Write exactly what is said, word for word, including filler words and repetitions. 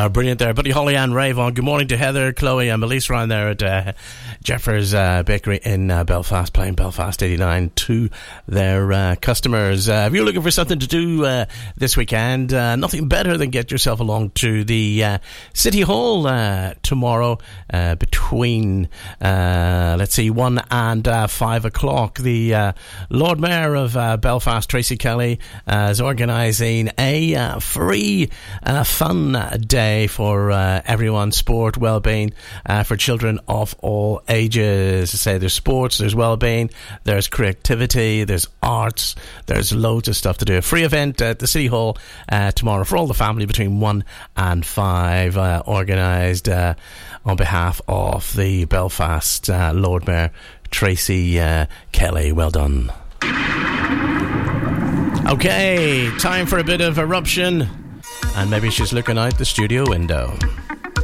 Uh, brilliant there. Buddy Holly Ann Rave on. Good morning to Heather, Chloe and Melissa around there at uh, Jeffers uh, Bakery in uh, Belfast, playing Belfast eighty-nine to their uh, customers. Uh, if you're looking for something to do uh, this weekend, uh, nothing better than get yourself along to the uh, City Hall uh, tomorrow uh, between, uh, let's see, one and uh, five o'clock. The uh, Lord Mayor of uh, Belfast, Tracy Kelly, uh, is organising a uh, free uh, fun day for uh, everyone, sport, well-being uh, for children of all ages. Say there's sports, there's well-being, there's creativity, there's arts, there's loads of stuff to do. A free event at the City Hall uh, tomorrow for all the family between one and five, uh, organised uh, on behalf of the Belfast uh, Lord Mayor Tracy uh, Kelly. Well done. Okay, time for a bit of eruption. And maybe she's looking out the studio window.